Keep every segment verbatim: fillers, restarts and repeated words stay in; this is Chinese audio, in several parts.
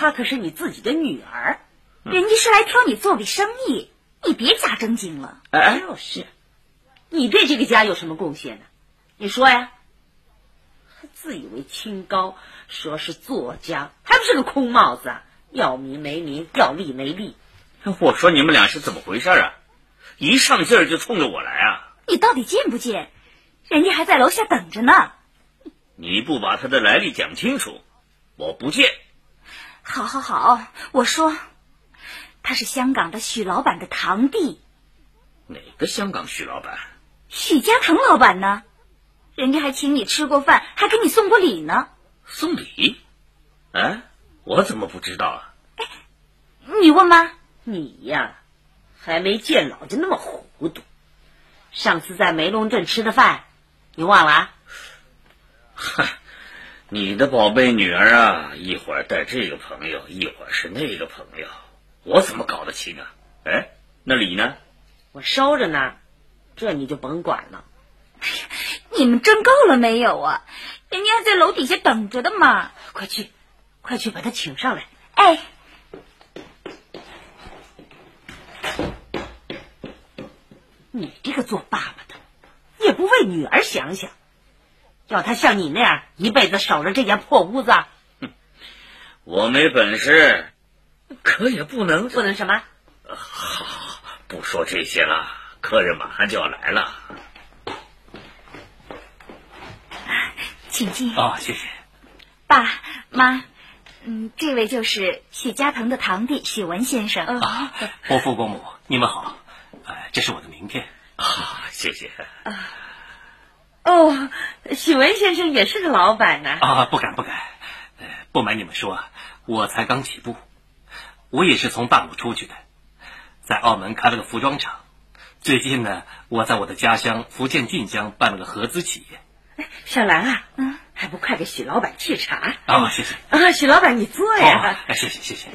她可是你自己的女儿， 嗯、 人家是来挑你做的生意，你别假正经了。 哎，就是，你对这个家有什么贡献呢？你说呀？还自以为清高，说是作家，还不是个空帽子啊！要名没名，要利没利。 我说你们俩是怎么回事啊？一上劲儿就冲着我来啊！ 你到底见不见？人家还在楼下等着呢。 你不把他的来历讲清楚，我不见。 好好好，我说，他是香港的许老板的堂弟。 哪个香港许老板？ 许家腾老板呢？人家还请你吃过饭，还给你送过礼呢。 送礼？哎，我怎么不知道啊？ 哎，你问吗？ 你呀，还没见老就那么糊涂。上次在梅龙镇吃的饭，你忘了啊？ 嗨，你的宝贝女儿啊，一会儿带这个朋友，一会儿是那个朋友，我怎么搞得清啊？哎，那礼呢？ 我收着呢，这你就甭管了。 哎呀，你们争够了没有啊？人家还在楼底下等着的嘛。 快去，快去把他请上来。 哎， 你这个做爸爸的，也不为女儿想想，要他像你那样一辈子守着这间破屋子。 哼，我没本事，可也不能不能什么？ 好，不说这些了，客人马上就要来了。 请进。 啊，谢谢。 爸妈，嗯，这位就是许家腾的堂弟许文先生。 啊，伯父伯母，你们好。哎，这是我的名片。 啊，谢谢。 啊，哦，许文先生也是个老板呢。 啊，不敢不敢。呃，不瞒你们说，我才刚起步，我也是从大陆出去的，在澳门开了个服装厂。最近呢，我在我的家乡福建晋江办了个合资企业。 小兰啊， 嗯， 还不快给许老板沏茶啊！谢谢啊，许老板你坐呀。 哦，哎，谢谢谢谢。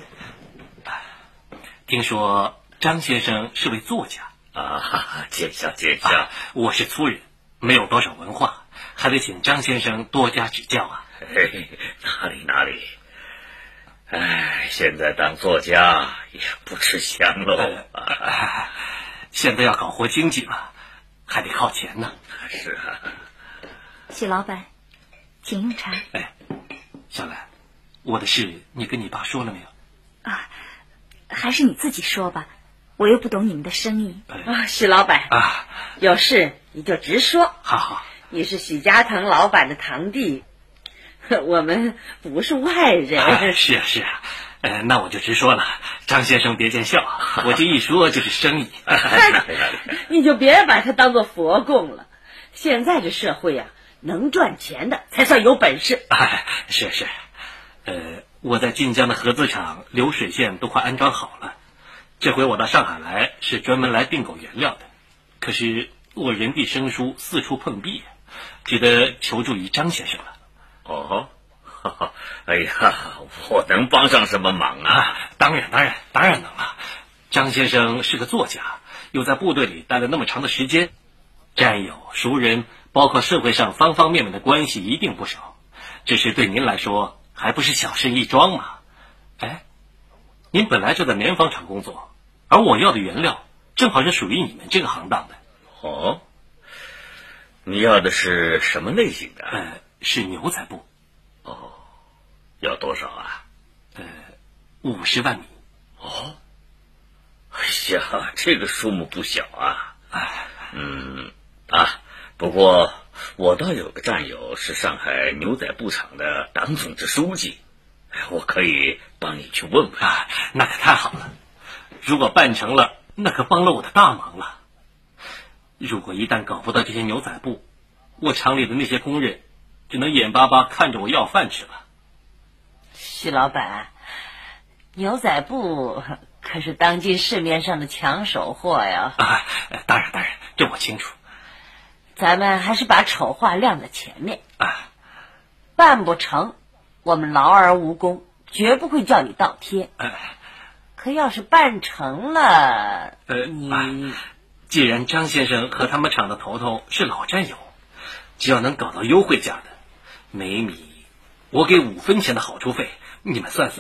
听说张先生是位作家啊，见笑见笑、 啊。我是粗人，没有多少文化，还得请张先生多加指教啊。 嘿，哪里哪里。哎，现在当作家也不吃香喽、 呃啊。现在要搞活经济了，还得靠钱呢。 是啊。 许老板，请用茶。 哎，小兰，我的事你跟你爸说了没有？ 啊，还是你自己说吧，我又不懂你们的生意。 啊，许老板啊， 有事你就直说。 好好， 你是许家腾老板的堂弟，我们不是外人。 啊、是啊是啊，呃，那我就直说了，张先生别见笑，我这一说就是生意。 你就别把它当做佛供了，现在这社会呀、啊。能赚钱的才算有本事。 哎，是是，呃，我在晋江的合资厂流水线都快安装好了，这回我到上海来是专门来订购原料的。可是我人地生疏，四处碰壁，只得求助于张先生了。 哦，哈哈，哎呀，我能帮上什么忙啊？ 啊当然当然当然能了。张先生是个作家，又在部队里待了那么长的时间，战友熟人。包括社会上方方面面的关系一定不少，只是对您来说还不是小事一桩嘛。哎，您本来就在棉纺厂工作，而我要的原料正好是属于你们这个行当的。 哦，你要的是什么类型的？ 呃，是牛仔布。 哦，要多少啊？ 呃，五十万米。 哦，哎呀，这个数目不小啊。 哎， 嗯啊。不过我倒有个战友是上海牛仔布厂的党总支书记，我可以帮你去问问。 啊，那可太好了！如果办成了，那可帮了我的大忙了。如果一旦搞不到这些牛仔布，我厂里的那些工人只能眼巴巴看着我要饭吃了。 许老板，牛仔布可是当今市面上的抢手货呀！ 啊，当然当然，这我清楚。 咱们还是把丑话亮在前面啊， 办不成，我们劳而无功，绝不会叫你倒贴。 呃、 可要是办成了， 呃， 你、 啊、既然张先生和他们厂的头头是老战友，只要能搞到优惠价的，每米我给五分钱的好处费，你们算算，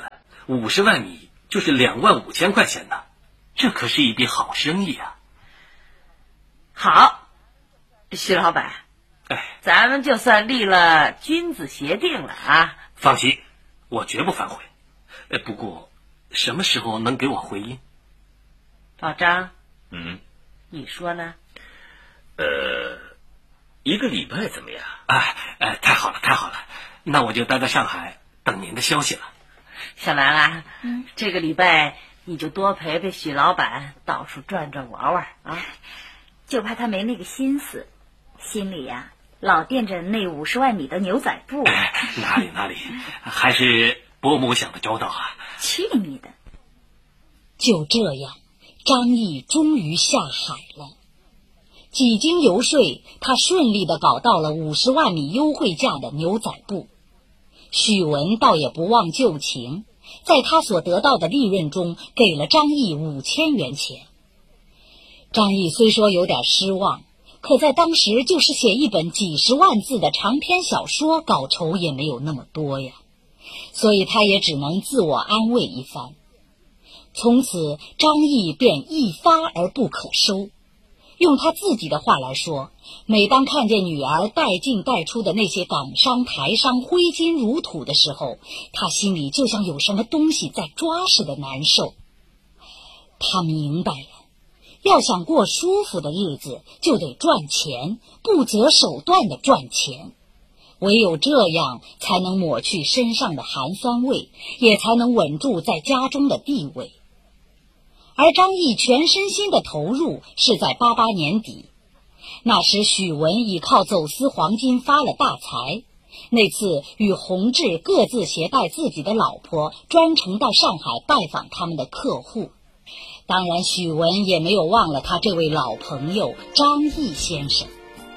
五十万米就是两万五千块钱呢，这可是一笔好生意啊！ 好，徐老板， 哎， 咱们就算立了君子协定了啊！ 放心，我绝不反悔。哎，不过什么时候能给我回音？ 老张， 嗯， 你说呢？ 呃，一个礼拜怎么样？ 哎哎，太好了，太好了，那我就待在上海等您的消息了。 小兰啊，嗯，这个礼拜你就多陪陪许老板，到处转转玩玩啊。 就怕他没那个心思，心里呀、啊、老惦着那五十万米的牛仔布。 哎，哪里哪里，还是伯母想的周到啊！ 去你的！ 就这样，张毅终于下海了。几经游说，他顺利地搞到了五十万米优惠价的牛仔布。许文倒也不忘旧情，在他所得到的利润中给了张毅五千元钱。张毅虽说有点失望，可在当时就是写一本几十万字的长篇小说，稿酬也没有那么多呀，所以他也只能自我安慰一番。从此张毅便一发而不可收。用他自己的话来说，每当看见女儿带进带出的那些港商台商挥金如土的时候，他心里就像有什么东西在抓似的难受。他明白了，要想过舒服的日子，就得赚钱，不择手段的赚钱。唯有这样，才能抹去身上的寒酸味，也才能稳住在家中的地位。而张毅全身心的投入是在八八年底，那时许文已靠走私黄金发了大财。那次与洪志各自携带自己的老婆，专程到上海拜访他们的客户。当然许文也没有忘了他这位老朋友张毅先生。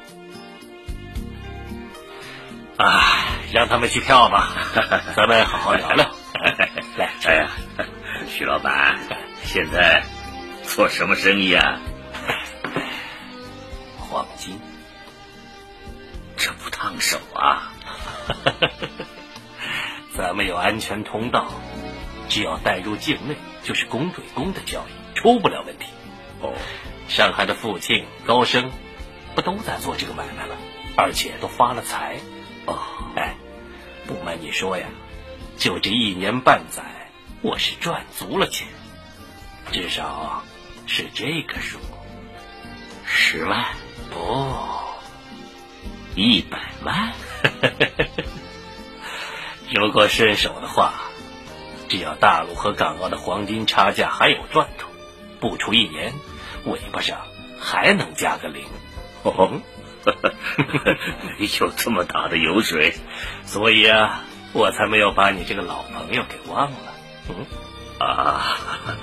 啊，让他们去跳吧，咱们好好聊聊。来， 哎呀，徐老板，现在做什么生意啊？ 黄金， 这不烫手啊！ 咱们有安全通道，只要带入境内，就是公对公的交易，出不了问题。 哦， 上海的富庆、高升，不都在做这个买卖了，而且都发了财。 哦， 哎，不瞒你说呀，就这一年半载，我是赚足了钱，至少是这个数。 十万？ 哦， 一百万？ 如果顺手的话，只要大陆和港澳的黄金差价还有赚头，不出一年，尾巴上还能加个零。 哦，有这么大的油水， 所以啊，我才没有把你这个老朋友给忘了。嗯啊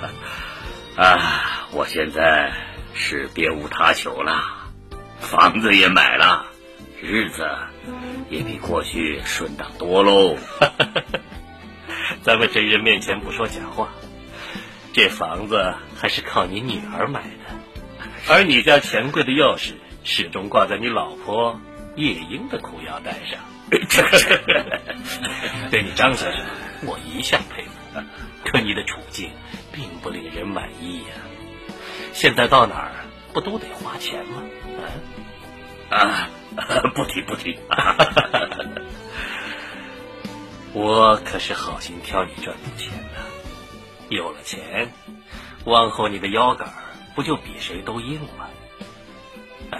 啊！我现在是别无他求了，房子也买了，日子也比过去顺当多喽。 咱们真人面前不说假话，这房子还是靠你女儿买的，而你家钱柜的钥匙始终挂在你老婆叶英的裤腰带上。对你张先生，我一向佩服，可你的处境并不令人满意呀、啊。现在到哪儿不都得花钱吗？ 啊，啊不提不提。 我可是好心挑你赚的钱呢、啊，有了钱，往后你的腰杆不就比谁都硬吗？嗯，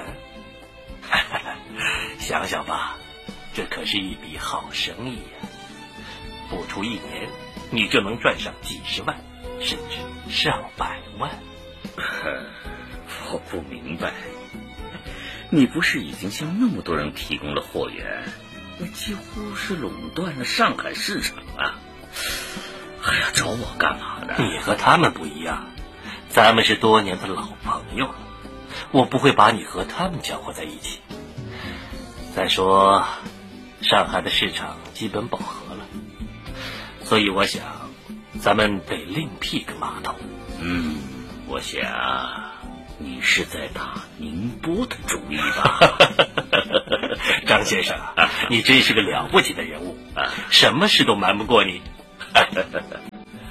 想想吧，这可是一笔好生意呀、啊！不出一年，你就能赚上几十万，甚至上百万。 我不明白，你不是已经向那么多人提供了货源，你几乎是垄断了上海市场啊！哎呀，找我干嘛的？ 你和他们不一样，咱们是多年的老朋友，我不会把你和他们搅和在一起。再说，上海的市场基本饱和了，所以我想，咱们得另辟个码头。 嗯，我想你是在打宁波的主意吧？ 张先生，你真是个了不起的人物，什么事都瞒不过你。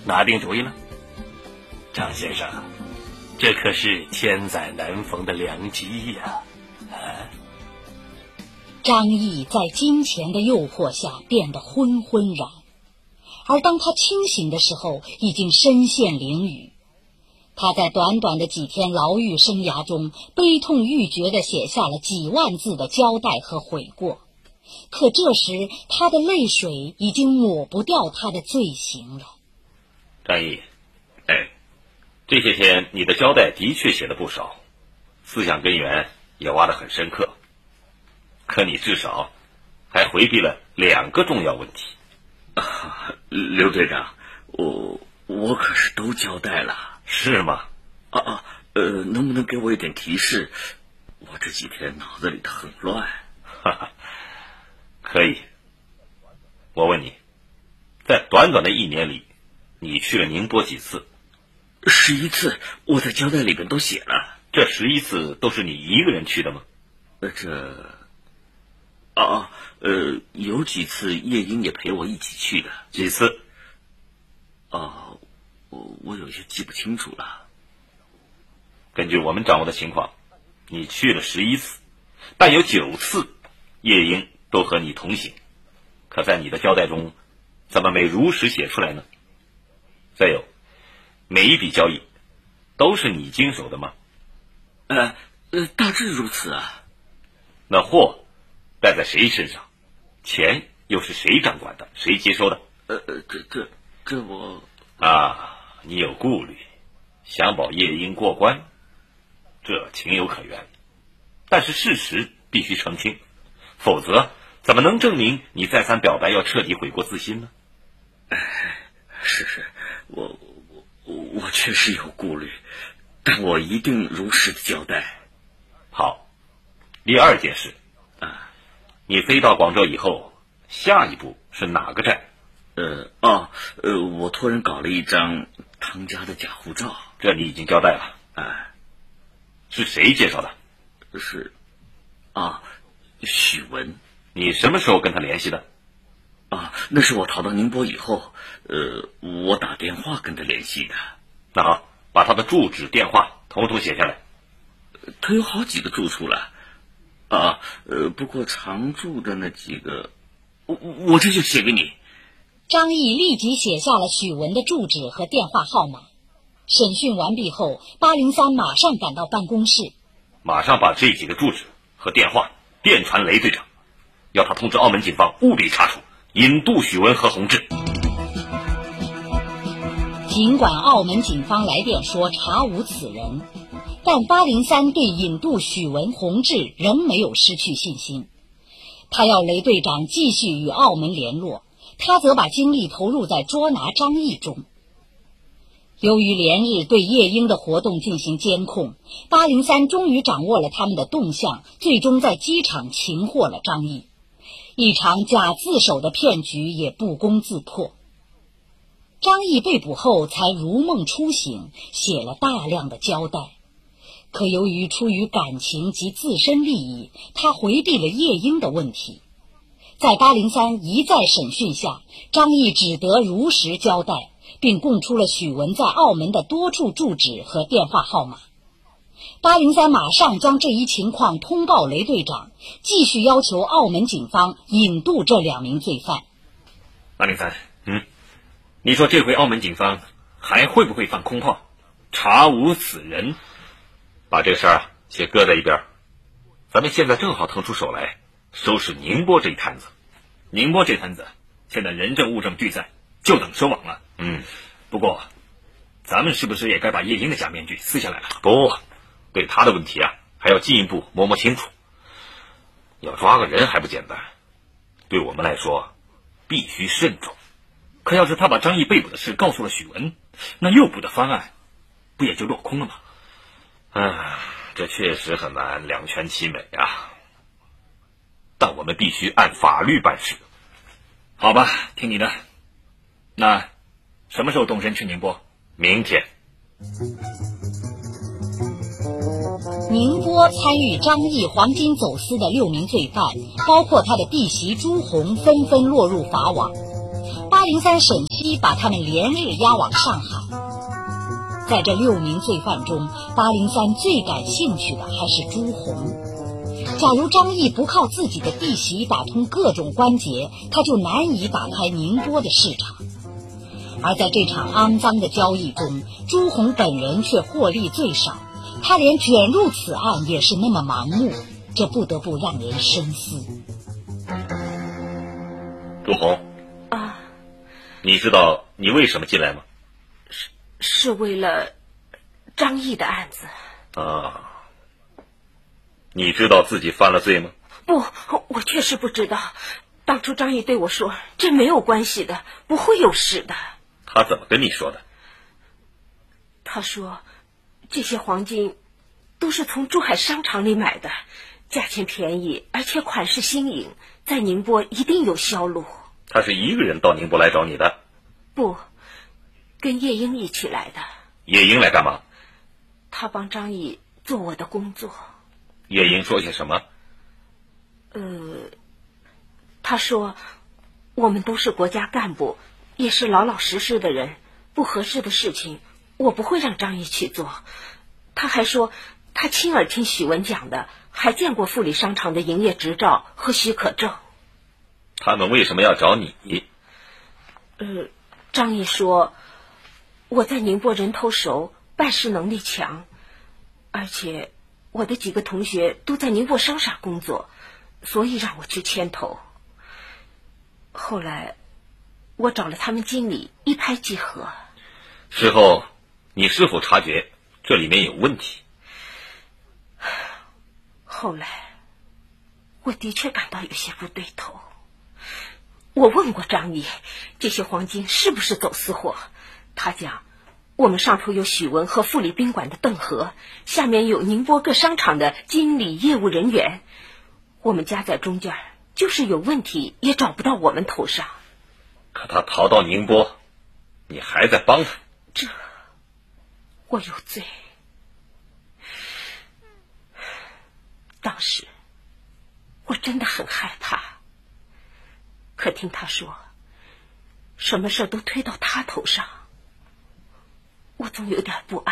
拿定主意了？张先生，这可是千载难逢的良机呀！啊！ 张毅在金钱的诱惑下变得昏昏然，而当他清醒的时候，已经身陷囹圄。他在短短的几天牢狱生涯中，悲痛欲绝地写下了几万字的交代和悔过，可这时他的泪水已经抹不掉他的罪行了。 张毅，哎，这些天你的交代的确写了不少，思想根源也挖得很深刻，可你至少还回避了两个重要问题。 啊，刘队长，我我可是都交代了。 是吗？ 啊啊，呃，能不能给我一点提示？我这几天脑子里头很乱。 哈哈，可以。我问你，在短短的一年里，你去了宁波几次？ 十一次，我在交代里边都写了。 这十一次都是你一个人去的吗？ 呃，这，啊，呃，有几次叶英也陪我一起去的。 几次？ 啊。我我有些记不清楚了。 根据我们掌握的情况，你去了十一次，但有九次叶英都和你同行，可在你的交代中，怎么没如实写出来呢？再有，每一笔交易都是你经手的吗？ 呃呃，大致如此啊。 那货带在谁身上？钱又是谁掌管的？谁接收的？ 呃呃，这这这我啊。你有顾虑，想保叶英过关，这情有可原，但是事实必须澄清，否则怎么能证明你再三表白要彻底悔过自新呢？ 哎，是是，我我我确实有顾虑，但我一定如实的交代。 好，第二件事啊，你飞到广州以后，下一步是哪个站？ 呃哦呃，我托人搞了一张汤家的假护照， 这你已经交代了。 哎， 是谁介绍的？ 是啊，许文。 你什么时候跟他联系的？ 啊，那是我逃到宁波以后，呃，我打电话跟他联系的。 那好，把他的住址、电话统统写下来。 他有好几个住处了，啊，呃，不过常住的那几个，我我这就写给你。 张毅立即写下了许文的住址和电话号码。审讯完毕后，八零三马上赶到办公室， 马上把这几个住址和电话电传雷队长，要他通知澳门警方务必查处，引渡许文和洪志。 尽管澳门警方来电说查无此人，但八零三对引渡许文、洪志仍没有失去信心。他要雷队长继续与澳门联络，他则把精力投入在捉拿张毅中。由于连日对叶英的活动进行监控，八零三终于掌握了他们的动向，最终在机场擒获了张毅。一场假自首的骗局也不攻自破。张毅被捕后才如梦初醒，写了大量的交代。可由于出于感情及自身利益，他回避了叶英的问题。在八零三一再审讯下，张毅只得如实交代，并供出了许文在澳门的多处住址和电话号码。八零三马上将这一情况通报雷队长，继续要求澳门警方引渡这两名罪犯。 八零三，嗯，你说这回澳门警方还会不会放空炮？查无此人？ 把这事儿啊先搁在一边，咱们现在正好腾出手来收拾宁波这一摊子。 宁波这摊子现在人证物证俱在，就等收网了。 嗯， 不过咱们是不是也该把叶英的假面具撕下来了？ 不，对他的问题啊还要进一步摸摸清楚。要抓个人还不简单，对我们来说必须慎重。 可要是他把张毅被捕的事告诉了许文，那诱捕的方案不也就落空了吗？ 唉，这确实很难两全其美啊。但我们必须按法律办事。 好吧，听你的。那什么时候动身去宁波？ 明天。 宁波参与张毅黄金走私的六名罪犯，包括他的弟媳朱红，纷纷落入法网。 八零三沈西把他们连日押往上海。在这六名罪犯中，八零三最感兴趣的还是朱红。假如张毅不靠自己的弟媳打通各种关节，他就难以打开宁波的市场。而在这场肮脏的交易中，朱红本人却获利最少，他连卷入此案也是那么盲目，这不得不让人深思。 朱红啊， 你知道你为什么进来吗？ 是是为了张毅的案子。 啊，你知道自己犯了罪吗？ 不，我确实不知道。当初张毅对我说，这没有关系的，不会有事的。 他怎么跟你说的？ 他说，这些黄金都是从珠海商场里买的，价钱便宜，而且款式新颖，在宁波一定有销路。 他是一个人到宁波来找你的？ 不，跟叶英一起来的。 叶英来干嘛？ 他帮张毅做我的工作。 叶英说些什么？ 呃，他说，我们都是国家干部，也是老老实实的人，不合适的事情我不会让张毅去做。他还说，他亲耳听许文讲的，还见过富里商场的营业执照和许可证。 他们为什么要找你？ 呃，张毅说，我在宁波人头熟，办事能力强，而且我的几个同学都在宁波商场工作，所以让我去牵头。后来我找了他们经理，一拍即合。 事后你是否察觉这里面有问题？ 后来我的确感到有些不对头。我问过张毅，这些黄金是不是走私货？他讲，我们上头有许文和富里宾馆的邓和，下面有宁波各商场的经理业务人员，我们夹在中间，就是有问题也找不到我们头上。 可他逃到宁波，你还在帮他？ 这我有罪。当时我真的很害怕，可听他说什么事都推到他头上，我总有点不安。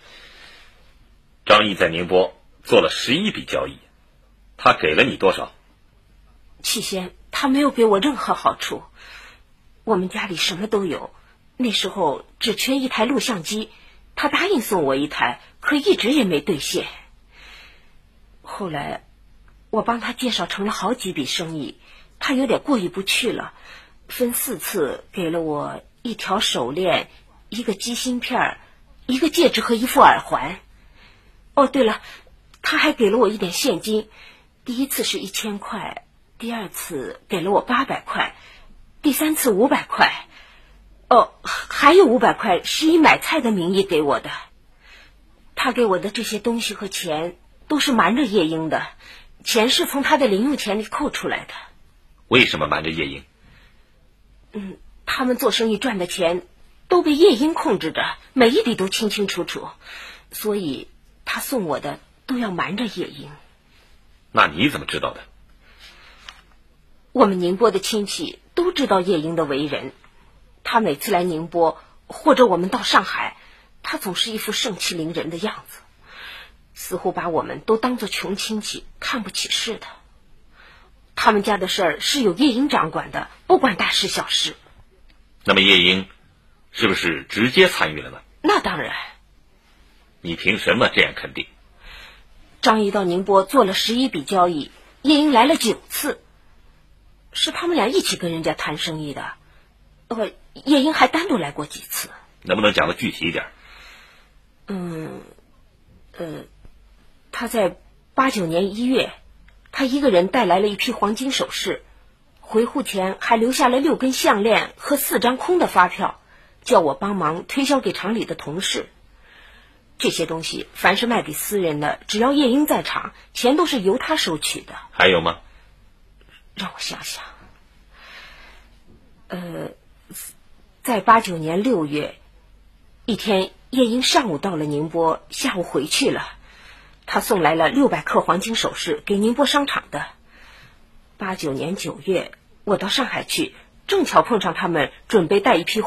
张毅在宁波做了十一笔交易，他给了你多少？ 起先他没有给我任何好处，我们家里什么都有，那时候只缺一台录像机，他答应送我一台，可一直也没兑现。后来我帮他介绍成了好几笔生意，他有点过意不去了，分四次给了我一条手链、一个机芯片、一个戒指和一副耳环。哦，对了，他还给了我一点现金，第一次是一千块，第二次给了我八百块，第三次五百块。哦，还有五百块是以买菜的名义给我的。他给我的这些东西和钱都是瞒着叶英的，钱是从他的零用钱里扣出来的。 为什么瞒着叶英？ 嗯，他们做生意赚的钱都被叶英控制着，每一笔都清清楚楚，所以他送我的都要瞒着叶英。 那你怎么知道的？ 我们宁波的亲戚都知道叶英的为人，他每次来宁波或者我们到上海，他总是一副盛气凌人的样子，似乎把我们都当作穷亲戚，看不起似的。他们家的事儿是有叶英掌管的，不管大事小事。 那么叶英是不是直接参与了呢？ 那当然。 你凭什么这样肯定？ 张毅到宁波做了十一笔交易，叶英来了九次，是他们俩一起跟人家谈生意的。呃，叶英还单独来过几次。 能不能讲得具体一点？ 嗯，呃，他在八九年一月，他一个人带来了一批黄金首饰，回沪前还留下了六根项链和四张空的发票，叫我帮忙推销给厂里的同事。这些东西凡是卖给私人的，只要叶英在场，钱都是由他收取的。 还有吗？ 让我想想。呃，在八九年六月，一天叶英上午到了宁波，下午回去了。他送来了六百克黄金首饰给宁波商场的。八九年九月，我到上海去， 正巧碰上他们准备带一批